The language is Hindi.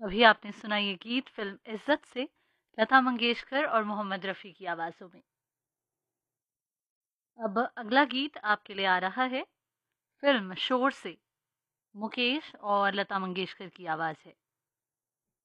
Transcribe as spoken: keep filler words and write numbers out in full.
अभी आपने सुना ये गीत फिल्म इज्जत से लता मंगेशकर और मोहम्मद रफ़ी की आवाज़ों में। अब अगला गीत आपके लिए आ रहा है फिल्म शोर से, मुकेश और लता मंगेशकर की आवाज़ है।